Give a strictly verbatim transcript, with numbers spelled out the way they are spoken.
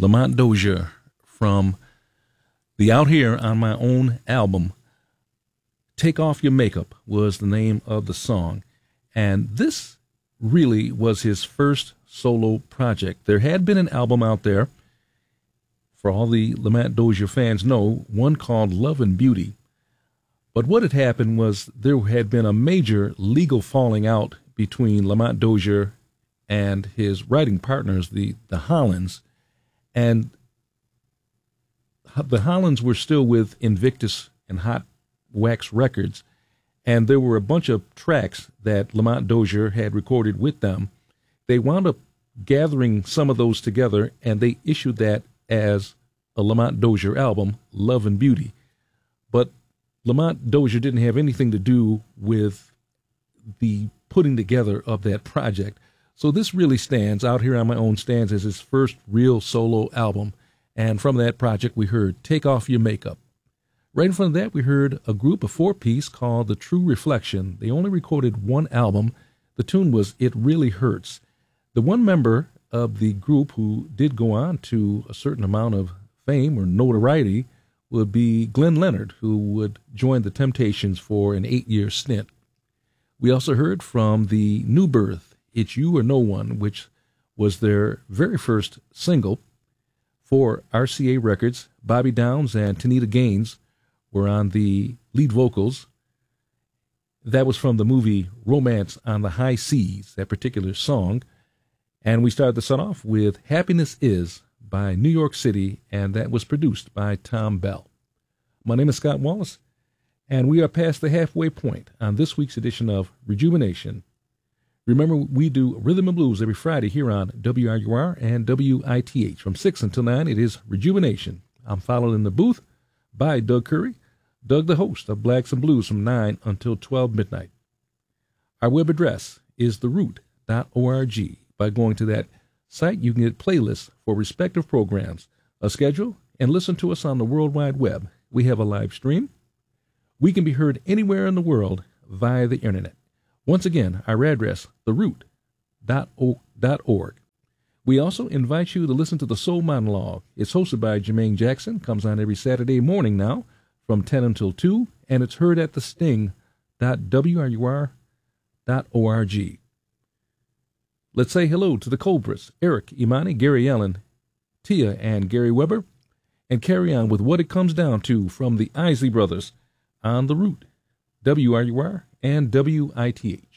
Lamont Dozier from the Out Here on My Own album. Take Off Your Makeup was the name of the song. And this really was his first solo project. There had been an album out there, for all the Lamont Dozier fans know, one called Love and Beauty. But what had happened was there had been a major legal falling out between Lamont Dozier and his writing partners, the, the Hollands. And the Hollands were still with Invictus and Hot Wax Records, and there were a bunch of tracks that Lamont Dozier had recorded with them. They wound up gathering some of those together, and they issued that as a Lamont Dozier album, Love and Beauty. But Lamont Dozier didn't have anything to do with the putting together of that project. So this really stands, Out Here on My Own, stands as his first real solo album. And from that project, we heard Take Off Your Makeup. Right in front of that, we heard a group of four-piece called The True Reflection. They only recorded one album. The tune was It Really Hurts. The one member of the group who did go on to a certain amount of fame or notoriety would be Glenn Leonard, who would join the Temptations for an eight-year stint. We also heard from the New Birth, It's You or No One, which was their very first single for R C A Records. Bobby Downs and Tanita Gaines were on the lead vocals. That was from the movie Romance on the High Seas, that particular song. And we started the set off with Happiness Is by New York City, and that was produced by Tom Bell. My name is Scott Wallace, and we are past the halfway point on this week's edition of Rejuvenation. Remember, we do Rhythm and Blues every Friday here on W R U R and W I T H. From six until nine, it is Rejuvenation. I'm followed in the booth by Doug Curry. Doug, the host of Blacks and Blues, from nine until twelve midnight. Our web address is the root dot org. By going to that site, you can get playlists for respective programs, a schedule, and listen to us on the World Wide Web. We have a live stream. We can be heard anywhere in the world via the internet. Once again, our address, the root dot org. We also invite you to listen to the Soul Monologue. It's hosted by Jermaine Jackson, comes on every Saturday morning now from ten until two, and it's heard at the sting dot w r u r dot org. Let's say hello to the Cobras, Eric, Imani, Gary Allen, Tia, and Gary Weber, and carry on with What It Comes Down To from the Isley Brothers on the Root, W R U R and W I T H.